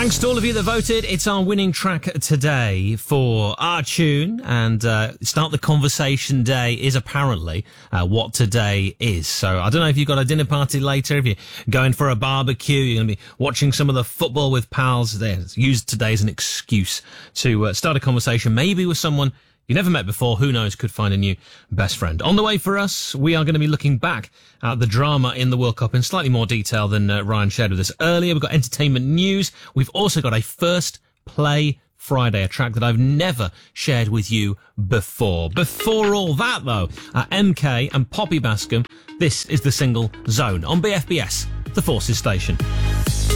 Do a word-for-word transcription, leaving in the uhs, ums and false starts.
Thanks to all of you that voted. It's our winning track today for our tune, and uh, Start the Conversation Day is apparently uh, what today is. So I don't know if you've got a dinner party later, if you're going for a barbecue, you're going to be watching some of the football with pals. There's used today as an excuse to uh, start a conversation, maybe with someone you never met before. Who knows, could find a new best friend. On the way for us, we are going to be looking back at the drama in the World Cup in slightly more detail than uh, Ryan shared with us earlier. We've got entertainment news. We've also got a First Play Friday, a track that I've never shared with you before. Before all that, though, uh, M K and Poppy Bascom, this is the single Zone on B F B S, the Forces Station.